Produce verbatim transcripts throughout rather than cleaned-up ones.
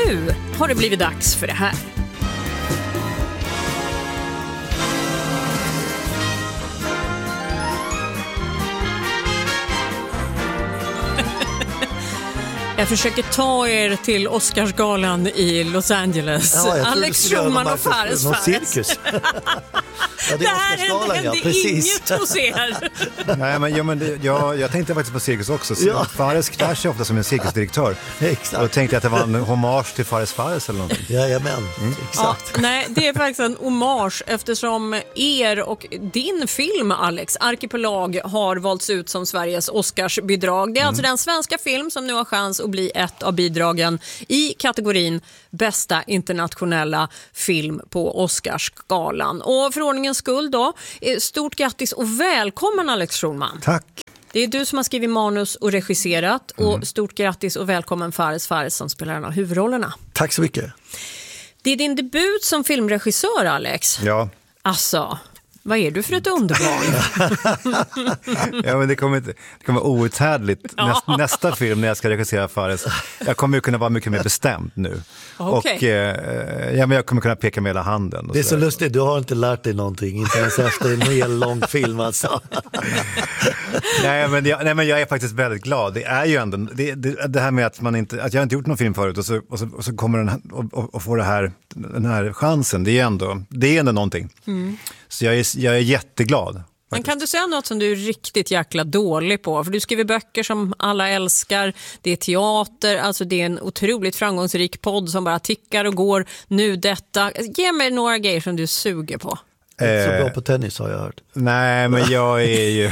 nu har det blivit dags för det här. Jag försöker ta er till Oscarsgalan i Los Angeles. Ja, Alex Schulman och Fares Fares. Cirkus. Ja, det det är här Oscarsgalan, hände, ja, hände precis. inget hos er. Nej, men, ja, men det, jag, jag tänkte faktiskt på cirkus också. Så Ja. Fares klär sig ofta som en cirkusdirektör. Exakt. Och då tänkte jag att det var en hommage till Fares Fares eller någonting. Jajamän, Ja, exakt. nej, det är faktiskt en hommage eftersom er och din film, Alex, Arkipelag, har valts ut som Sveriges Oscarsbidrag. Det är alltså den svenska film som nu har chans att bli ett av bidragen i kategorin bästa internationella film på Oscarsgalan. Och för ordningens skull då, stort grattis och välkommen Alex Schulman. Tack. Det är du som har skrivit manus och regisserat och stort grattis och välkommen Fares Fares som spelar en av huvudrollerna. Tack så mycket. Det är din debut som filmregissör, Alex. Ja. Alltså, vad är du för ett underbarn? Ja, men det kommer, inte, det kommer vara outhärdligt Ja. Näst, nästa film när jag ska regissera Fares. Jag kommer ju kunna vara mycket mer bestämd nu. Okej. Och eh, ja, men jag kommer kunna peka med hela handen. Och Det är så sådär. lustigt, du har inte lärt dig någonting, inte ens efter en hel lång film alltså. nej, men jag, nej, men jag är faktiskt väldigt glad. Det är ju ändå det, det, det här med att man inte, att jag inte gjort någon film förut och så, och så, och så kommer den här, och, och, och får det här, den här chansen. Det är ändå, det är ändå någonting. Mm. Så jag är, jag är jätteglad. Men kan du säga något som du är riktigt jäkla dålig på? För du skriver böcker som alla älskar. Det är teater, alltså det är en otroligt framgångsrik podd som bara tickar och går. Nu detta. Ge mig några grejer som du suger på. Inte så Eh, bra på tennis har jag hört. Nej, men jag är ju...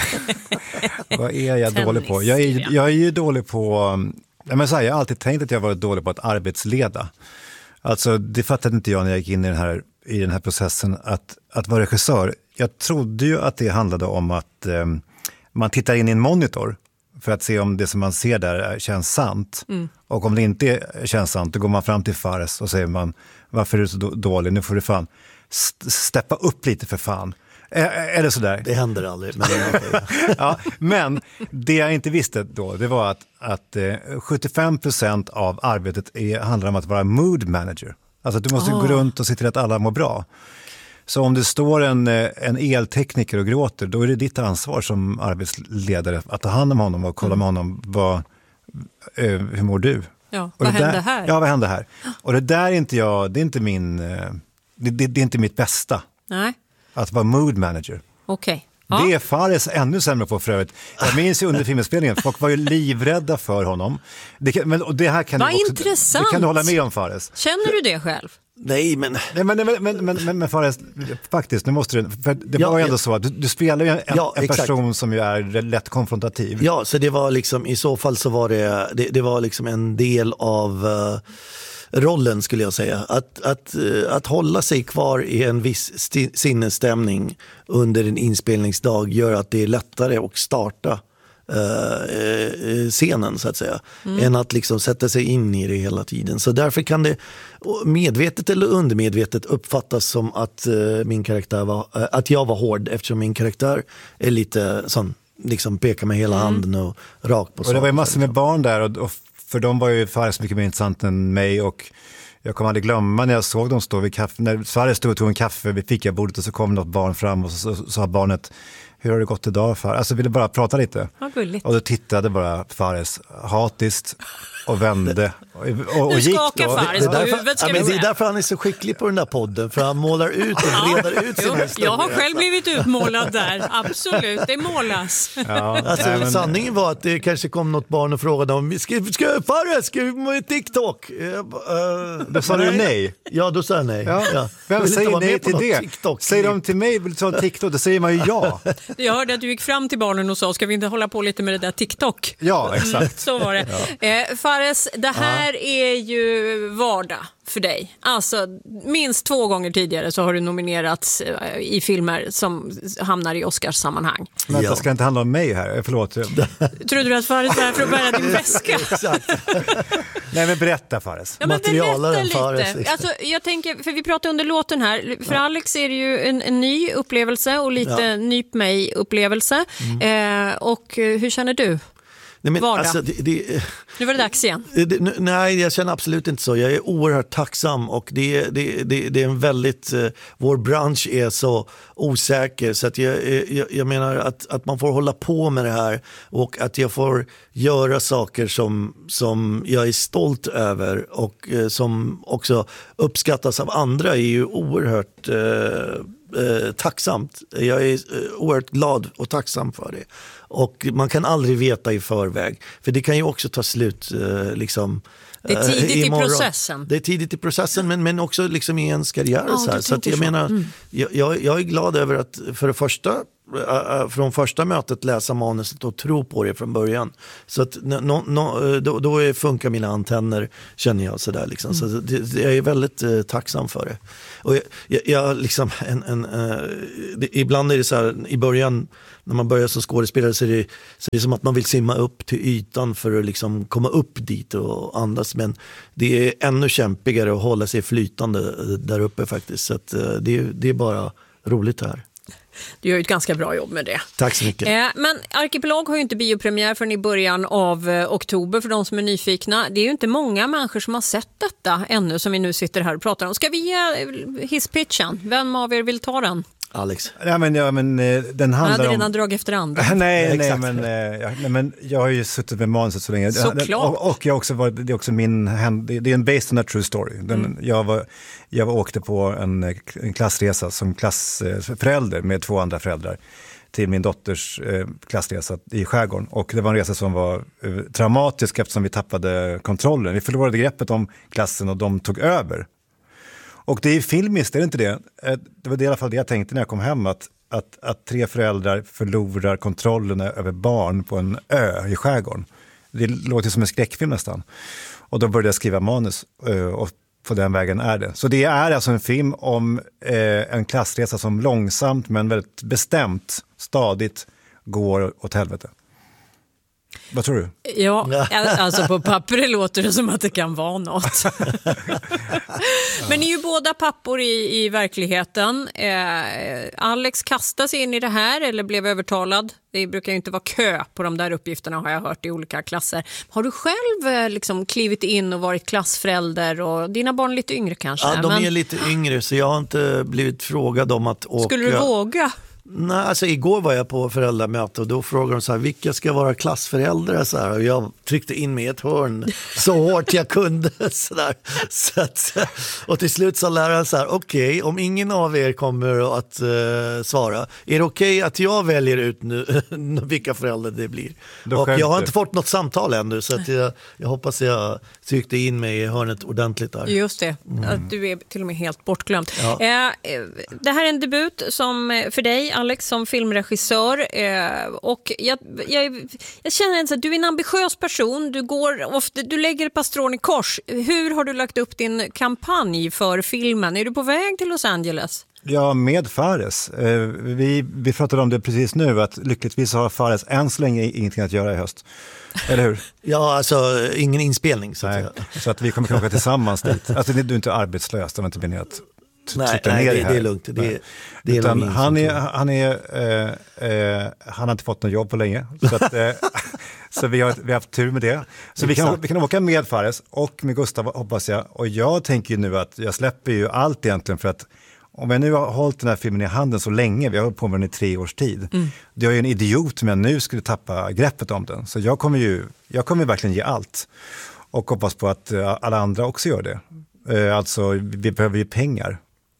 vad är jag Tennis, dålig på? Jag är, ja. jag är ju dålig på... Ja, men så här, jag har alltid tänkt att jag varit dålig på att arbetsleda. Alltså, det fattade inte jag när jag gick in i den här, i den här processen. Att, att vara regissör, jag trodde ju att det handlade om att eh, man tittar in i en monitor för att se om det som man ser där känns sant. Mm. Och om det inte känns sant, då går man fram till Fares och säger man, varför är du så då- dålig? Nu får du fan st- steppa upp lite för fan. Är det sådär? Det händer aldrig. Men, Ja, men det jag inte visste då, det var att, att eh, sjuttiofem procent av arbetet är, handlar om att vara mood manager. Alltså att du måste Oh. gå runt och se till att alla mår bra. Så om det står en, en eltekniker och gråter, då är det ditt ansvar som arbetsledare att ta hand om honom och kolla Mm. med honom, vad, eh, hur mår du? Ja, Och vad det hände där, här? Ja, vad hände här? Och det där är inte jag, det är inte min, eh, det, det, det är inte mitt bästa, Nej, att vara mood manager. okej. Ja. Det är Fares ännu sämre på för övrigt. Jag minns ju under filminspelningen, folk var ju livrädda för honom. Det kan, men, och det här kan Vad du också, intressant. det kan du hålla med om, Fares. Känner du det själv? nej, men... Nej, men, men, men, men, men, men Fares, faktiskt, nu måste du, för det Ja, var ju ändå ja. så att du, du spelar ju en, Ja, en exakt. person som ju är lätt konfrontativ. Ja, så det var liksom, i så fall så var det, det, det var liksom en del av uh, rollen skulle jag säga. Att, att, uh, att hålla sig kvar i en viss sti- sinnesstämning under en inspelningsdag gör att det är lättare att starta uh, scenen så att säga. Mm. Än att liksom sätta sig in i det hela tiden. Så därför kan det medvetet eller undermedvetet uppfattas som att uh, min karaktär var, uh, att jag var hård eftersom min karaktär är lite sån, liksom peka med hela handen och rakt på sak. Och det var ju massor med barn där och, och för dem var ju Fares mycket mer intressant än mig och jag kommer aldrig glömma när jag såg dem stå vid kaffe, när Fares stod och tog en kaffe vid fikabordet och så kom något barn fram och så sa barnet, hur har det gått idag Fares? Alltså ville bara prata lite. Vad gulligt. Och då tittade bara Fares hatiskt och vände och, och, och Nu gick skakar då. Fares Det är, på därför, huvudet, ska ja, vi men det är säga. därför han är så skicklig på den där podden. För han målar ut och reder ut Jo, sina historier. jag har själv blivit utmålad där, absolut, det målas. Ja, Alltså, nej, men- sanningen var att det kanske kom något barn och frågade om ska, ska, Fares, ska vi med TikTok? Jag bara, uh, Då sa du nej. Ja, då sa jag nej. Ja. Ja. Jag Vem vill inte säger vara med nej på till något det? TikTok. Säger de till mig, vill du ta en TikTok? Då säger man ju ja. Jag hörde att du gick fram till barnen och sa, ska vi inte hålla på lite med det där TikTok? Ja, exakt. Så var det. Eh, Fares, det här är ju vardag för dig. Alltså, minst två gånger tidigare så har du nominerats eh, i filmer som hamnar i Oscars-sammanhang. Vänta, Ja. ska det inte handla om mig här? Förlåt. Trodde du att Fares var här för att bära din väska? Exakt. Nej, men berätta Fares. Ja, men Materialaren berätta Fares, lite. liksom. Alltså, jag tänker, för vi pratade under låten här. För Alex är det ju en, en ny upplevelse och lite Ja. nyp mig-upplevelse. Eh, och eh, hur känner du? Nej, men, Vardag. alltså, det, det, Nu var det dags igen. det, det, nej, jag känner absolut inte så. Jag är oerhört tacksam och det, det, det, det är en väldigt, eh, vår bransch är så osäker så att jag, jag, jag menar att, att man får hålla på med det här och att jag får göra saker som, som jag är stolt över och eh, som också uppskattas av andra är ju oerhört eh, Eh, tacksamt. Jag är eh, oerhört glad och tacksam för det. Och man kan aldrig veta i förväg. För det kan ju också ta slut eh, liksom, det är tidigt eh, i imorgon. processen. Det är tidigt i processen men, men också liksom i ens karriär. Ja, så här. Så att jag så. menar, mm. jag, jag, jag är glad över att för det första från första mötet läsa manuset och tro på det från början. Så att no, no, då, då funkar mina antenner, känner jag sådär liksom. Mm. Så det, jag är väldigt eh, tacksam för det. Och jag, jag, jag liksom en, en, eh, det, ibland är det så här, i början när man börjar som skådespelare så är det, så är det som att man vill simma upp till ytan för att liksom komma upp dit och andas, men det är ännu kämpigare att hålla sig flytande där uppe faktiskt. Så att, eh, det, det är bara roligt här. Du gör ett ganska bra jobb med det. Tack så mycket. Eh, men Arkipelag har ju inte biopremiär förrän i början av eh, oktober för de som är nyfikna. Det är ju inte många människor som har sett detta ännu som vi nu sitter här och pratar om. Ska vi ge hisspitchen? Vem av er vill ta den? Alex. Ja, men, ja, men den handlar Han hade redan om... dragit efter andra. nej, nej, men, jag, nej, men jag har ju suttit med manuset så länge. Såklart. Och, och jag också var, det är också min... Det är en based on a true story. Den, mm. jag, var, jag åkte på en, en klassresa som klassförälder med två andra föräldrar till min dotters eh, klassresa i skärgården. Och det var en resa som var eh, traumatisk eftersom vi tappade kontrollen. Vi förlorade greppet om klassen och de tog över. Och det är filmiskt, är det inte det? Det var det i alla fall det jag tänkte när jag kom hem, att, att, att tre föräldrar förlorar kontrollen över barn på en ö i skärgården. Det låter som en skräckfilm nästan. Och då började jag skriva manus och på den vägen är det. Så det är alltså en film om eh, en klassresa som långsamt men väldigt bestämt, stadigt går åt helvete. Vad tror du? Ja, alltså på papper låter det som att det kan vara något. Men ni är ju båda pappor i, i verkligheten. Eh, Alex kastas in i det här eller blev övertalad. Det brukar ju inte vara kö på de där uppgifterna, har jag hört i olika klasser. Har du själv eh, liksom klivit in och varit klassförälder och dina barn lite yngre kanske? Ja, de men... är lite yngre så jag har inte blivit frågad om att åka. Skulle du våga? Nej, alltså igår var jag på föräldramöte och då frågade de så här, vilka ska vara klassföräldrar? Så här, och jag tryckte in mig i ett hörn så hårt jag kunde. Så där. Så att, och till slut sa läraren så här, okej, okay, om ingen av er kommer att uh, svara, är det okej okay att jag väljer ut nu vilka föräldrar det blir? Då och jag har inte fått något samtal ännu så att jag, jag hoppas jag tryckte in mig i hörnet ordentligt där. Just det, mm. att du är till och med helt bortglömd. Ja. Eh, det här är en debut som för dig, Alex, som filmregissör, eh, och jag, jag, jag känner att du är en ambitiös person, du, går ofta, du lägger ett par strån i kors. Hur har du lagt upp din kampanj för filmen? Är du på väg till Los Angeles? Ja, med Fares. Eh, vi, vi pratade om det precis nu, att lyckligtvis har Fares än så länge ingenting att göra i höst. Eller hur? Ja, alltså ingen inspelning. Så, nej, att så att vi kommer åka tillsammans dit. Alltså du är inte arbetslös, det var inte meningen. Nej, nej det, det är lugnt. Det, det är han, är, han, är, eh, eh, han har inte fått något jobb på länge. Så, att, eh, så vi, har, vi har haft tur med det. Så vi kan, vi kan åka med Fares och med Gustav, hoppas jag. Och jag tänker ju nu att jag släpper ju allt egentligen, för att om jag nu har hållit den här filmen i handen så länge, vi har hållit på med den i tre års tid. Mm. Det är ju en idiot om jag nu skulle tappa greppet om den. Så jag kommer ju jag kommer verkligen ge allt. Och hoppas på att alla andra också gör det. Eh, alltså vi behöver ju pengar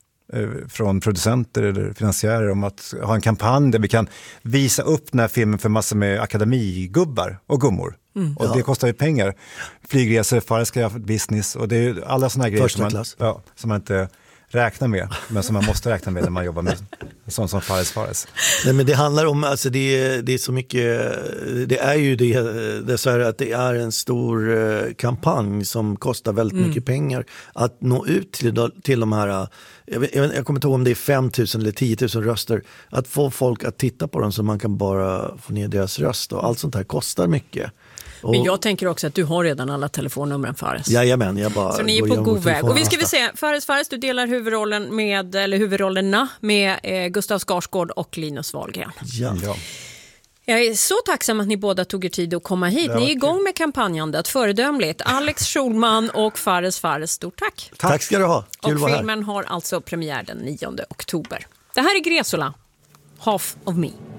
från producenter eller finansiärer om att ha en kampanj där vi kan visa upp den här filmen för massor med akademigubbar och gummor. Mm, och ja. Det kostar ju pengar. Flygresor, Fares ska göra business och det är ju alla såna här grejer som man, ja, som man inte räknar med, men som man måste räkna med när man jobbar med sånt som Fares Fares. Nej, men det handlar om, alltså det, det är så mycket, det är ju det dessvärre att det är en stor eh, kampanj som kostar väldigt mm. mycket pengar att nå ut till, till de här, jag, jag, jag kommer inte ihåg om det är fem tusen eller tio tusen röster, att få folk att titta på dem så man kan bara få ner deras röst och allt sånt här kostar mycket. Men jag tänker också att du har redan alla telefonnumren, Fares. Jajamän, jag bara... Så ni är på god väg. Och vi ska väl se, Fares Fares, du delar huvudrollen med, eller huvudrollerna med eh, Gustav Skarsgård och Linus Wahlgren. Ja. ja. Jag är så tacksam att ni båda tog er tid att komma hit. Ni är igång med kampanjandet, föredömligt. Alex Schulman och Fares Fares, stort tack. Tack, tack ska du ha. Kul och att vara här. filmen har alltså premiär den nionde oktober. Det här är Gresola, Half of Me.